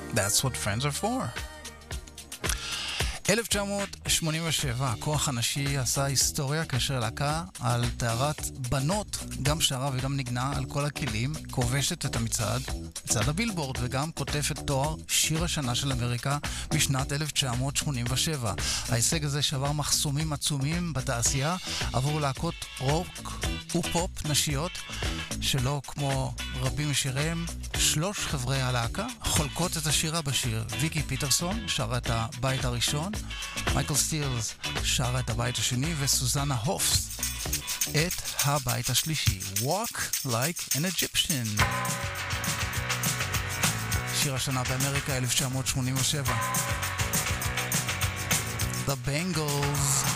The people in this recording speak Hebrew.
That's what friends are for. 1987, הכוח הנשי עשה היסטוריה כאשר להקה על תארת בנות, גם שרה וגם נגנה על כל הכלים, כובשת את המצעד, מצעד הבילבורד, וגם כותפת תואר שיר השנה של אמריקה בשנת 1987. ההישג הזה שבר מחסומים עצומים בתעשייה עבור להקות רוק ופופ נשיות, שלא כמו רבים משיריהם, 3 חברי הלהקה חולקות את השירה בשיר. ויקי פיטרסון שרה את הבית הראשון, מייקל סטילס שרה את הבית השני, וסוזנה הופס את הבית השלישי. Walk like an Egyptian. שיר השנה באמריקה 1987. The Bangles.